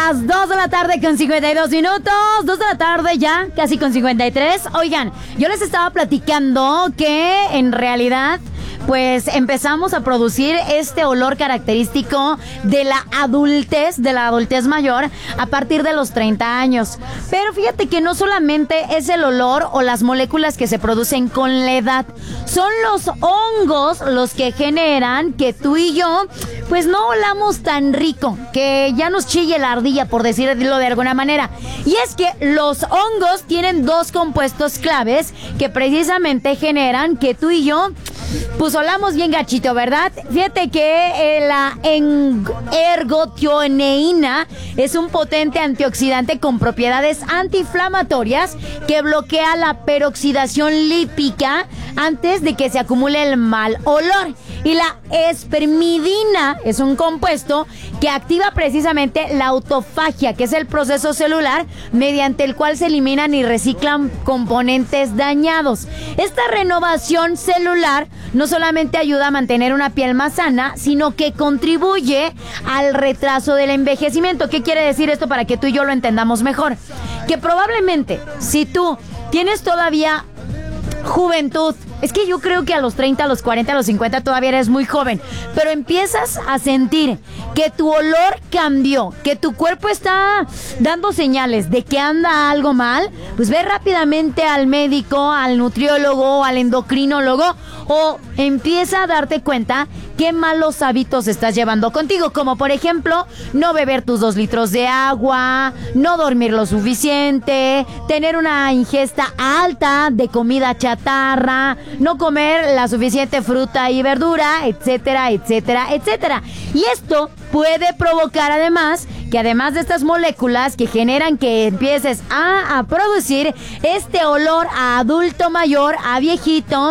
las 2 de la tarde con 52 minutos. 2 de la tarde ya, casi con 53. Oigan, yo les estaba platicando que en realidad pues empezamos a producir este olor característico de la adultez mayor a partir de los 30 años. Pero fíjate que no solamente es el olor o las moléculas que se producen con la edad, son los hongos los que generan que tú y yo pues no olamos tan rico, que ya nos chille la ardilla, por decirlo de alguna manera. Y es que los hongos tienen dos compuestos claves que precisamente generan que tú y yo pues olamos bien gachito, ¿verdad? Fíjate que la ergotioneína es un potente antioxidante con propiedades antiinflamatorias que bloquea la peroxidación lípica antes de que se acumule el mal olor. Y la espermidina es un compuesto que activa precisamente la autofagia, que es el proceso celular mediante el cual se eliminan y reciclan componentes dañados. Esta renovación celular no solamente ayuda a mantener una piel más sana, sino que contribuye al retraso del envejecimiento. ¿Qué quiere decir esto para que tú y yo lo entendamos mejor? Que probablemente si tú tienes todavía juventud, es que yo creo que a los 30, a los 40, a los 50 todavía eres muy joven, pero empiezas a sentir que tu olor cambió, que tu cuerpo está dando señales de que anda algo mal, pues ve rápidamente al médico, al nutriólogo, al endocrinólogo, o empieza a darte cuenta qué malos hábitos estás llevando contigo, como por ejemplo, no beber tus 2 litros de agua, no dormir lo suficiente, tener una ingesta alta de comida chatarra, no comer la suficiente fruta y verdura, etcétera, etcétera, etcétera. Y esto puede provocar además de estas moléculas que generan que empieces a producir este olor a adulto mayor, a viejito,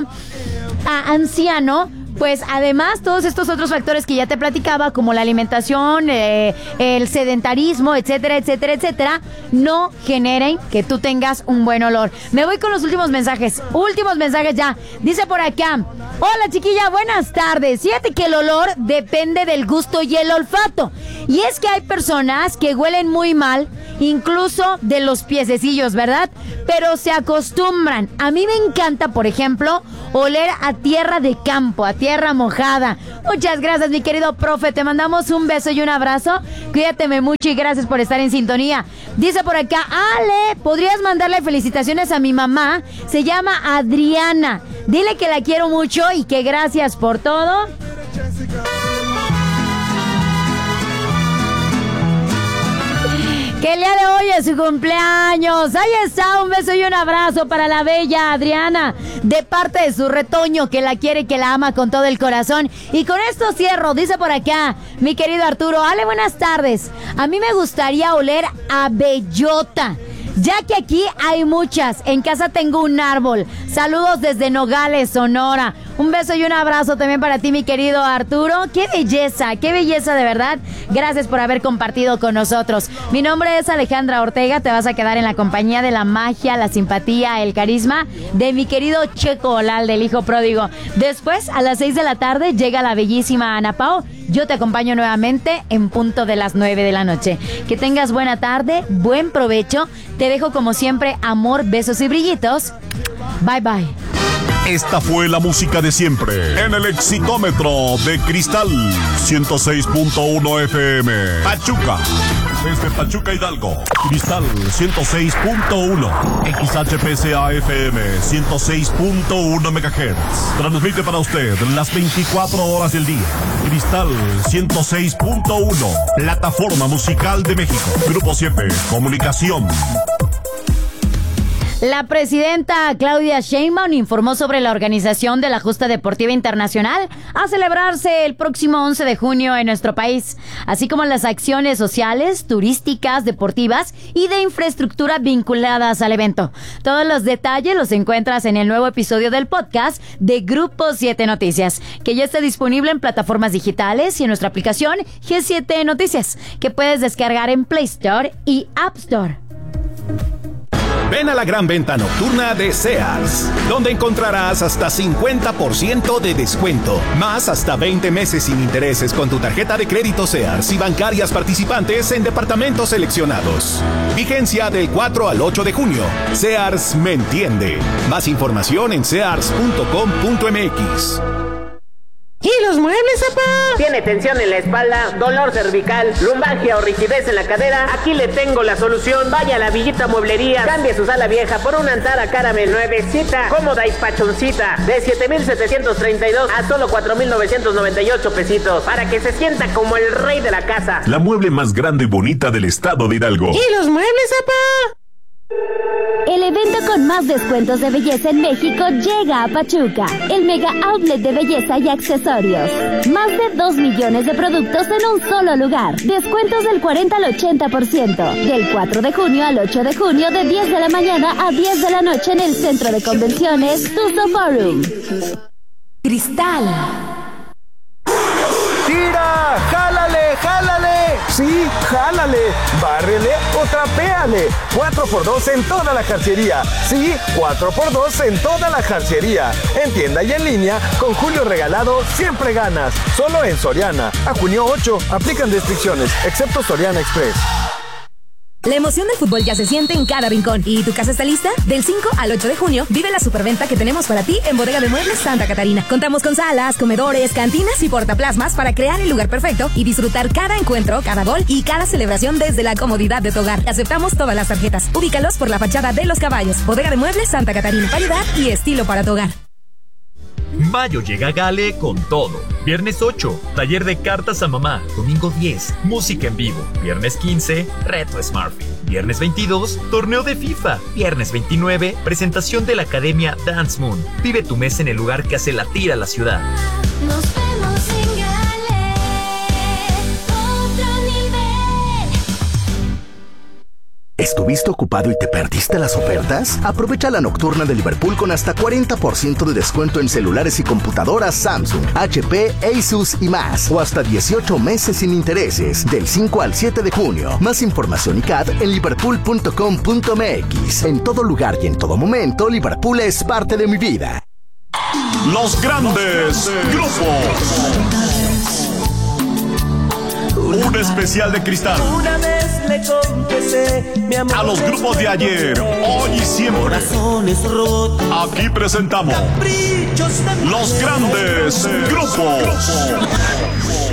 a anciano. Pues además todos estos otros factores que ya te platicaba, como la alimentación, el sedentarismo, etcétera, etcétera, etcétera, no generen que tú tengas un buen olor. Me voy con los últimos mensajes ya. Dice por acá: hola chiquilla, buenas tardes. Fíjate que el olor depende del gusto y el olfato. Y es que hay personas que huelen muy mal, incluso de los piececillos, ¿verdad? Pero se acostumbran. A mí me encanta, por ejemplo, oler a tierra de campo, a tierra mojada. Muchas gracias, mi querido profe. Te mandamos un beso y un abrazo. Cuídateme mucho y gracias por estar en sintonía. Dice por acá: Ale, ¿podrías mandarle felicitaciones a mi mamá? Se llama Adriana. Dile que la quiero mucho y que gracias por todo. Que el día de hoy es su cumpleaños. Ahí está, un beso y un abrazo para la bella Adriana, de parte de su retoño, que la quiere y que la ama con todo el corazón. Y con esto cierro. Dice por acá mi querido Arturo: Ale, buenas tardes. A mí me gustaría oler a bellota, ya que aquí hay muchas. En casa tengo un árbol. Saludos desde Nogales, Sonora. Un beso y un abrazo también para ti, mi querido Arturo. Qué belleza de verdad. Gracias por haber compartido con nosotros. Mi nombre es Alejandra Ortega. Te vas a quedar en la compañía de la magia, la simpatía, el carisma de mi querido Checo Olal, del hijo pródigo. Después, a las 6 de la tarde, llega la bellísima Ana Pao. Yo te acompaño nuevamente en punto de las 9 de la noche. Que tengas buena tarde, buen provecho. Te dejo como siempre amor, besos y brillitos. Bye bye. Esta fue la música de siempre en el Exitómetro de Cristal 106.1 FM. Pachuca. Desde Pachuca, Hidalgo. Cristal 106.1. XHPCA FM 106.1 MHz. Transmite para usted las 24 horas del día. Cristal 106.1. Plataforma musical de México. Grupo 7. Comunicación. La presidenta Claudia Sheinbaum informó sobre la organización de la Justa Deportiva Internacional a celebrarse el próximo 11 de junio en nuestro país, así como las acciones sociales, turísticas, deportivas y de infraestructura vinculadas al evento. Todos los detalles los encuentras en el nuevo episodio del podcast de Grupo 7 Noticias, que ya está disponible en plataformas digitales y en nuestra aplicación G7 Noticias, que puedes descargar en Play Store y App Store. Ven a la gran venta nocturna de Sears, donde encontrarás hasta 50% de descuento, más hasta 20 meses sin intereses con tu tarjeta de crédito Sears y bancarias participantes en departamentos seleccionados. Vigencia del 4 al 8 de junio. Sears me entiende. Más información en sears.com.mx. ¿Y los muebles, papá? ¿Tiene tensión en la espalda, dolor cervical, lumbalgia o rigidez en la cadera? Aquí le tengo la solución. Vaya a la Villita Mueblería, cambie su sala vieja por una Antara Caramel nuevecita, cómoda y pachoncita, de 7,732 a solo 4,998 pesitos, para que se sienta como el rey de la casa. La mueble más grande y bonita del estado de Hidalgo. ¿Y los muebles, papá? El evento con más descuentos de belleza en México llega a Pachuca, el mega outlet de belleza y accesorios. Más de 2 millones de productos en un solo lugar. Descuentos del 40 al 80%. Del 4 de junio al 8 de junio de 10 de la mañana a 10 de la noche en el Centro de Convenciones Tuzo Forum. Cristal. ¡Tira! ¡Jálale! ¡Jálale! Sí, jálale, bárrele o trapéale. 4x2 en toda la jarciería. Sí, 4x2 en toda la jarciería. En tienda y en línea, con Julio Regalado siempre ganas. Solo en Soriana. A junio 8, aplican restricciones, excepto Soriana Express. La emoción del fútbol ya se siente en cada rincón. ¿Y tu casa está lista? Del 5 al 8 de junio, vive la superventa que tenemos para ti en Bodega de Muebles Santa Catarina. Contamos con salas, comedores, cantinas y portaplasmas para crear el lugar perfecto y disfrutar cada encuentro, cada gol y cada celebración desde la comodidad de tu hogar. Aceptamos todas las tarjetas. Ubícalos por la fachada de Los Caballos. Bodega de Muebles Santa Catarina. Calidad y estilo para tu hogar. Mayo llega a Gale con todo. Viernes 8, taller de cartas a mamá. Domingo 10, música en vivo. Viernes 15, reto Smartfit. Viernes 22, torneo de FIFA. Viernes 29, presentación de la Academia Dance Moon. Vive tu mes en el lugar que hace latir a la ciudad. Nos vemos en Gale, otro nivel. ¿Estuviste ocupado y te perdiste las ofertas? Aprovecha la nocturna de Liverpool con hasta 40% de descuento en celulares y computadoras Samsung, HP, Asus y más. O hasta 18 meses sin intereses, del 5 al 7 de junio. Más información y CAD en liverpool.com.mx. En todo lugar y en todo momento, Liverpool es parte de mi vida. Los grandes grupos. Un especial de Cristal. Una vez le confesé mi amor. A los grupos de ayer, hoy y siempre. Corazones rotos. Aquí presentamos Caprichos de los grandes grupos.